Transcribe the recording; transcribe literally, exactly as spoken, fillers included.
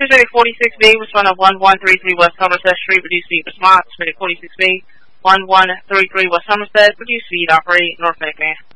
Pacific forty-six B, respond of one one three three West Somerset Street, reduce speed response. Pacific forty-six B, one one three three West Somerset, reduce speed, operate, North Lake, man.